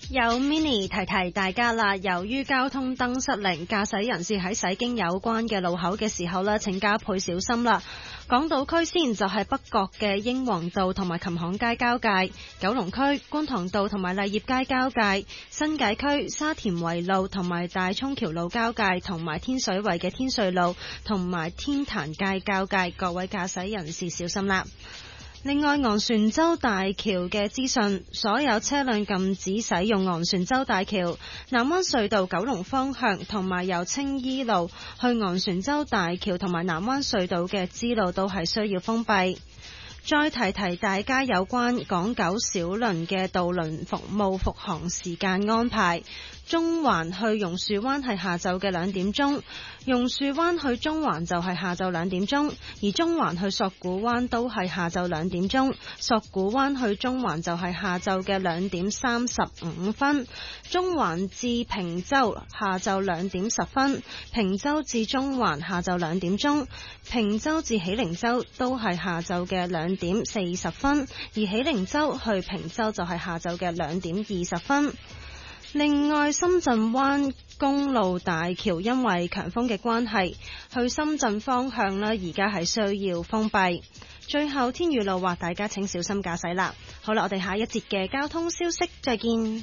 有 Mini 提提大家啦，由於交通燈失靈，駕駛人士喺駛經有關嘅路口嘅時候呢，請加倍小心啦。港島區先就係北角嘅英皇道同埋琴行街交界，九龍區觀塘道同埋勵業街交界，新界區沙田圍路同埋大涌橋路交界，同埋天水圍嘅天瑞路同埋天壇街交界，各位駕駛人士小心啦。另外，昂船洲大橋嘅資訊，所有車輛禁止使用昂船洲大橋。南灣隧道九龍方向同埋由青衣路去昂船洲大橋同埋南灣隧道嘅支路都係需要封閉。再提提大家有關港九小輪嘅渡輪服務復航時間安排。中環去榕樹灣係下晝嘅2點鐘，榕樹灣去中環就係下晝2點鐘，而中環去索罟灣都係下晝2點鐘，索罟灣去中環就係下晝嘅2點35分，中環至坪洲下晝2點10分，坪洲至中環下晝2點鐘，坪洲至喜靈洲都係下晝嘅2點40分，而喜靈洲去坪洲就係下晝嘅2點20分。另外，深圳灣公路大橋因為強風嘅關係，去深圳方向呢而家係需要封閉。最後，天雨路滑，大家請小心駕駛啦。好啦，我哋下一節嘅交通消息再見。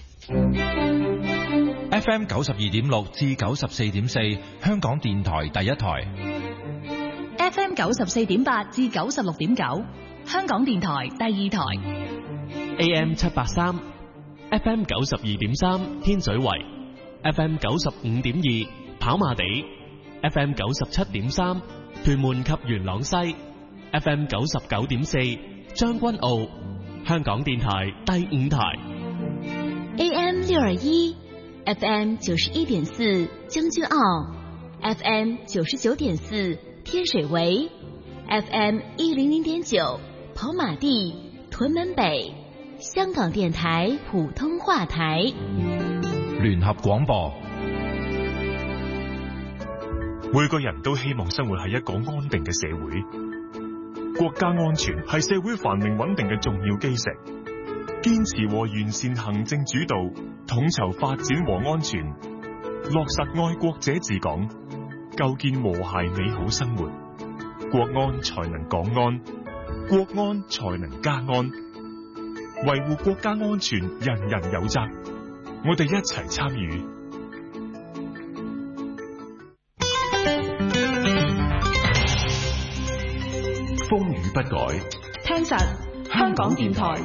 FM 92.6至94.4，香港電台第一台。 FM 94.8至96.9，香港電台第二台。 AM 783。FM 92.3天水圍 ，FM 95.2跑馬地 ，FM 97.3屯門及元朗西 ，FM 99.4將軍澳，香港電台第5台 ，AM 621，FM 91.4將軍澳 ，FM 99.4天水圍 ，FM 100.9跑馬地屯門北。香港電台普通話台聯合廣播。 每個人都希望生活喺一個安定嘅社會，國家安全係社會繁榮穩定嘅重要基石。堅持和完善行政主導，統籌發展和安全，落實愛國者治港，構建和諧美好生活，國安才能港安，國安才能家安。維護國家安全，人人有責。我哋一齊參與。 風雨不改， 聽實香港電台。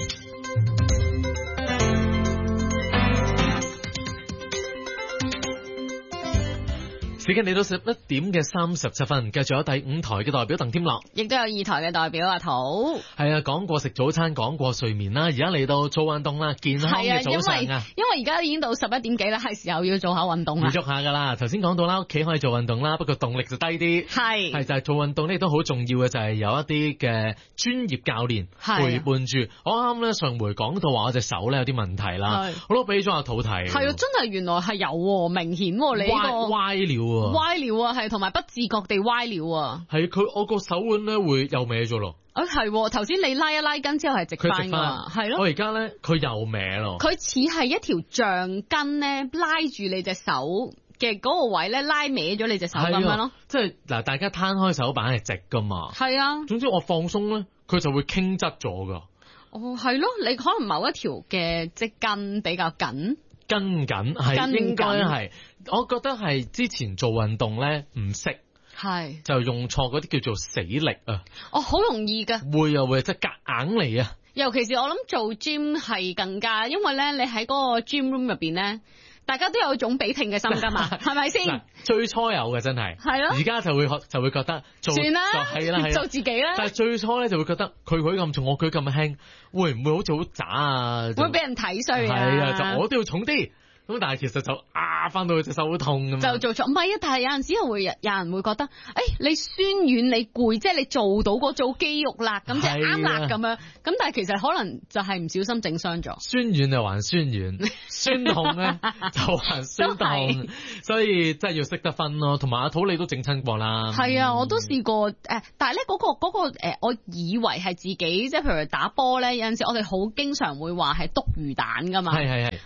時間嚟到11點嘅37分，繼續有第5台嘅代表鄧添樂， 亦都有2台嘅代表阿土。 係啊，講過食早餐，講過睡眠啦，而家嚟到做運動啦，健康嘅早上啊。因為而家已經到11點幾啦，係時候要做下運動啦。 要喐下噶啦，頭先講到啦，屋企可以做運動啦，不過動力就低啲。係就係做運動呢都好重要嘅，就係有一啲嘅專業教練陪伴住。我啱咧上回講到話我隻手咧有啲問題啦，我都俾咗阿土睇。 係啊，真係原來係有明顯你呢個歪了。 歪了啊，係同埋不自覺地歪了啊。 係我個手腕咧會又歪咗咯。 係頭先你拉一拉筋之後係直翻噶，係咯。我而家咧佢又歪咯。佢似係一條橡筋咧拉住你隻手嘅嗰個位咧拉歪咗你隻手咁樣咯。 即係嗱，大家攤開手板係直噶嘛。係啊。總之我放鬆咧，佢就會傾側咗噶。 哦，係咯，你可能某一條嘅即筋比較緊。 跟緊係應該係，我覺得係之前做運動咧唔識，係就用錯嗰啲叫做死力啊。 哦，好容易噶， 會即係夾硬嚟啊。 尤其是我諗做 gym 係更加，因為咧你喺嗰個 gym room 入邊咧，大家都有種比拼嘅心噶嘛，係咪先？最初有嘅真係，係咯。而家就會覺得做算啦，係啦，做自己啦。但係最初咧就會覺得佢舉咁重，我舉咁輕，會唔會好似好渣啊？會俾人睇衰啊？係啊，就我都要重啲。咁但係其實就翻到去隻手好痛咁就做錯，唔係啊！但係有陣時又會有人會覺得，你酸軟你攰，即係你做到嗰組肌肉啦，咁就啱啦咁樣。咁但係其實可能就係唔小心整傷咗。酸軟就還酸軟，酸痛咧就還酸痛，所以真係要識得分咯。同埋阿土你都整親過啦。係啊，我都試過但係咧嗰個我以為係自己，即係譬如打波咧，有陣時我哋好經常會話係篤魚蛋噶嘛。係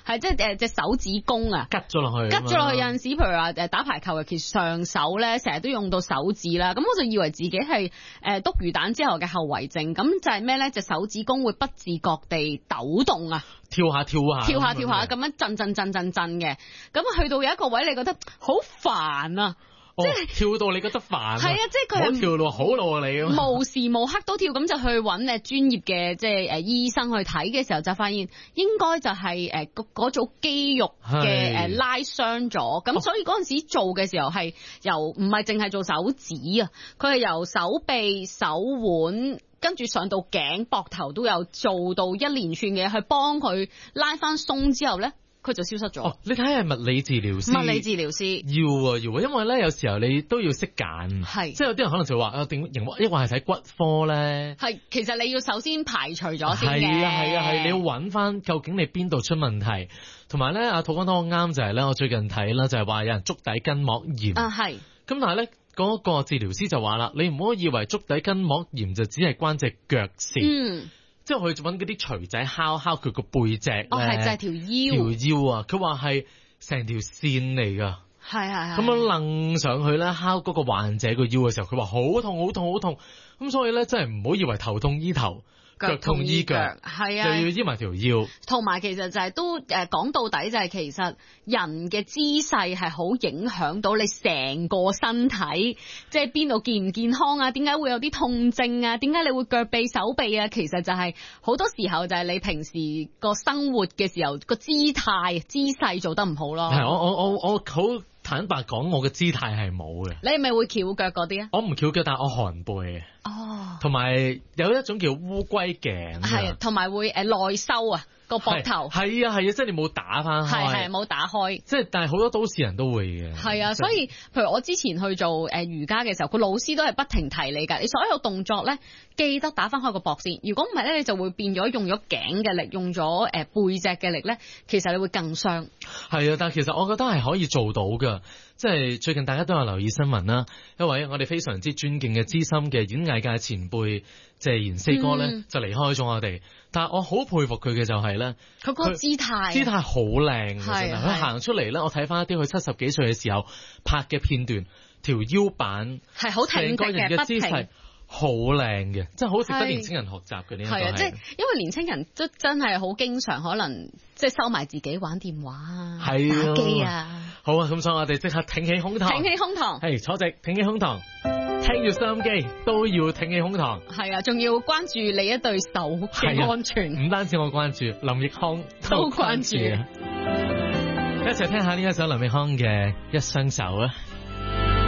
係即係隻手指公啊， 拮咗落去。 有陣時，譬如話打排球，尤其上手咧，成日都用到手指啦。咁我就以為自己係篤魚蛋之後嘅後遺症。咁就係咩咧？隻手指公會不自覺地抖動啊， 跳下咁樣震嘅。咁去到有一個位，你覺得好煩啊！即係跳到你覺得煩， 係啊！即係佢係跳到好咯你咁， 無時無刻都跳，咁就去揾專業嘅即係醫生去睇嘅時候，就發現應該就係嗰組肌肉嘅拉傷咗，咁所以嗰陣時做嘅時候係由唔係淨係做手指啊，佢係由手臂、手腕跟住上到頸、膊頭都有做到一連串嘅去幫佢拉翻鬆之後咧。佢就消失咗。 你睇下物理治療師。 物理治療師要啊，因為咧有時候你都要識揀。 係。即係有啲人可能就話抑或係睇骨科咧。 係，其實你要首先排除咗先嘅。 係啊，你要揾翻究竟你邊度出問題。同埋咧，阿土講得好啱就係咧，我最近睇啦，就係話有人足底筋膜炎。係。咁但係咧，嗰個治療師就話啦，你唔好以為足底筋膜炎就只係關隻腳事。即係去揾嗰啲錘仔敲佢個背脊咧， 係就係條腰啊！佢話係成條線嚟㗎， 係咁樣掕上去咧，敲嗰個患者個腰嘅時候，佢話好痛，咁所以咧真係唔好以為頭痛醫頭。腳痛醫腳， 係啊， 就要醫埋條腰。 同埋其實就係都講到底就係其實人嘅姿勢係好影響到你成個身體，即係邊度健唔健康啊？點解會有啲痛症啊？點解你會腳臂手臂啊？其實就係好多時候就係你平時個生活嘅時候個姿勢做得唔好咯。 係我好坦白講，我嘅姿態係冇嘅。 你係咪會翹腳嗰啲啊？ 我唔翹腳，但係我寒背嘅。哦，同埋有一種叫烏龜頸， 係，同埋會內收啊個膊頭。 係啊，即係你冇打翻開。 係冇打開。 即係，但係好多都市人都會嘅。 係啊，所以譬如我之前去做瑜伽嘅時候，個老師都係不停提你㗎，你所有動作咧記得打翻開個膊先。如果唔係咧，你就會變咗用咗頸嘅力，用咗背脊嘅力咧，其實你會更傷。 係啊，但係其實我覺得係可以做到㗎。即係最近大家都有留意新聞啦，一位我哋非常之尊敬嘅資深嘅演藝界前輩，即係賢四哥咧，就離開咗我哋。但係我好佩服佢嘅就係咧， 佢個姿態好靚嘅，真係佢行出嚟咧，我睇翻一啲佢70幾歲嘅時候拍嘅片段，條腰板係好挺直嘅， 姿勢好靚嘅，真係好值得年青人學習嘅呢一個係。 即係因為年青人都真係好經常可能即係收埋自己玩電話啊、打機啊。 好啊，咁所以我哋即刻挺起胸膛，係坐直，挺起胸膛，聽住收音機都要挺起胸膛。 係啊，仲要關注你一對手嘅安全。 唔單止我關注，林奕匡都關注。一齊聽下呢一首林奕匡嘅《一雙手》啊！